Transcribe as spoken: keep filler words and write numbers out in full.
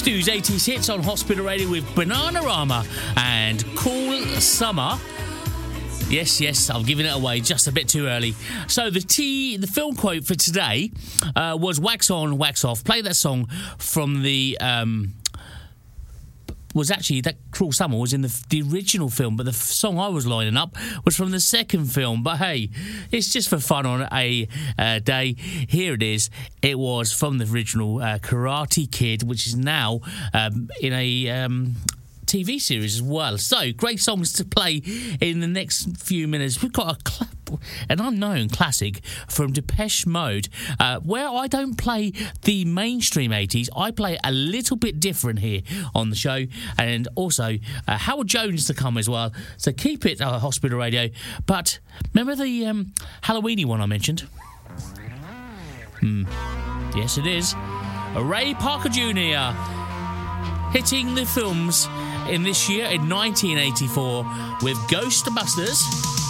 Stu's eighties hits on Hospital Radio with Bananarama and Cool Summer. Yes, yes, I'm giving it away just a bit too early. So the T, the film quote for today uh, was "Wax on, wax off." Play that song from the. Um, was actually that Cruel Summer was in the, the original film, but the f- song I was lining up was from the second film. But hey, it's just for fun on a uh, day. Here it is. It was from the original uh, Karate Kid, which is now um, in a um, T V series as well. So great songs to play in the next few minutes. We've got a cl- an unknown classic from Depeche Mode, uh, where I don't play the mainstream eighties. I play a little bit different here on the show, and also uh, Howard Jones to come as well. So keep it uh, Hospital Radio. But remember the um, Halloweeny one I mentioned? Hmm. Yes, it is. Ray Parker Junior hitting the films in this year in nineteen eighty-four with Ghostbusters.